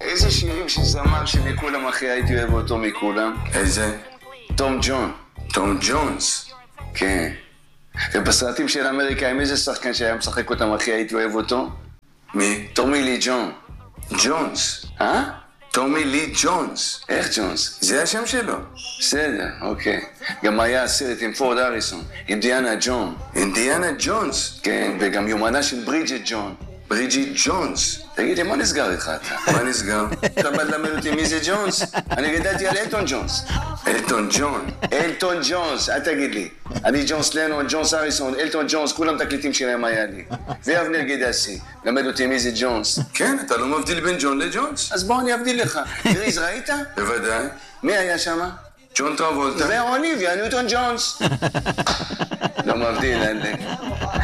איזה שירים שזמר שמכולם הכי הייתי אוהב אותו מכולם? איזה? תום ג'ון. תום ג'ונס. כן. ובסרטים של אמריקאים, איזה שחקן שהיה משחק אותם הכי הייתי אוהב אותו? מי? טומי לי ג'ון. ג'ונס. אה? טומי לי ג'ונס. איך ג'ונס? זה השם שלו. בסדר, אוקיי. גם היה סרט עם פורד אריסון, אינדיאנה ג'ון. אינדיאנה ג'ונס. כן, וגם יומנה של ברידג'ט ג'ון. בריג'יט ג'ונס. תגיד לי, מה נסגר איתך אתה? מה נסגר? אתה בא ללמד אותי מי זה ג'ונס? אני גדלתי על אלטון ג'ונס. אלטון ג'ון. אלטון ג'ונס, אל תגיד לי. אני ג'ונס לנון, ג'ונס אריסון, אלטון ג'ונס, כולם תקליטים שלהם היה לי. ואבנר גדסי, למד אותי מי זה ג'ונס. כן, אתה לא מבדיל בין ג'ון לג'ונס. אז בוא אני אבדיל לך. גריז, ראית? בוודאי. מי היה שם? ג'ון טרבולטה. ואוליביה, ניוטון ג'ונס. לא מבדיל, אין לי.